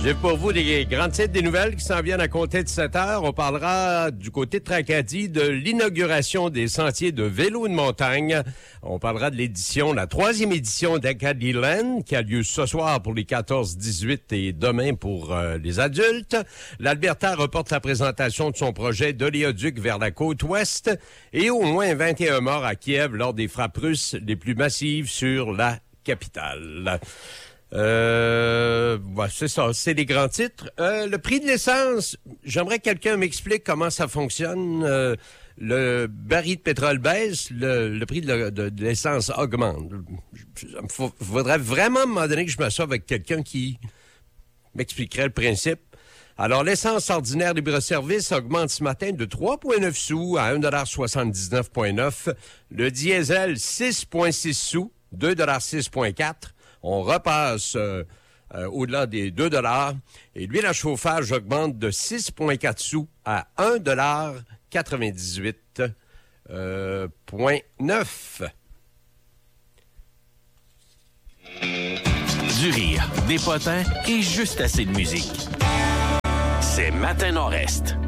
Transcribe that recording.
J'ai pour vous des grands titres des nouvelles qui s'en viennent à compter de 7 heures. On parlera du côté de Tracadie de l'inauguration des sentiers de vélo de montagne. On parlera de l'édition, la 3e édition d'Acadiland qui a lieu ce soir pour les 14-18 et demain pour les adultes. L'Alberta reporte la présentation de son projet d'oléoduc vers la côte ouest et au moins 21 morts à Kiev lors des frappes russes les plus massives sur la capitale. C'est ça, c'est les grands titres. Le prix de l'essence, j'aimerais que quelqu'un m'explique comment ça fonctionne. Le baril de pétrole baisse, le prix de l'essence augmente. Il faudrait vraiment, à un moment donné, que je m'assoie avec quelqu'un qui m'expliquerait le principe. Alors, l'essence ordinaire libre-service augmente ce matin de 3,9 sous à 1,79,9 $. Le diesel, 6,6 sous, 2,6,4 $. On repasse au-delà des 2 $. Et l'huile à chauffage augmente de 6,4 sous à 1,98,9 $. Du rire, des potins et juste assez de musique. C'est Matin Nord-Est.